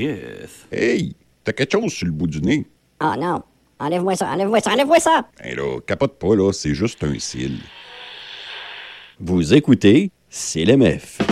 shit. Hey, t'as quelque chose sur le bout du nez. Oh non. Enlève-moi ça, enlève-moi ça, enlève-moi ça! Hey là, capote pas, là, c'est juste un cil. Vous écoutez CLMF.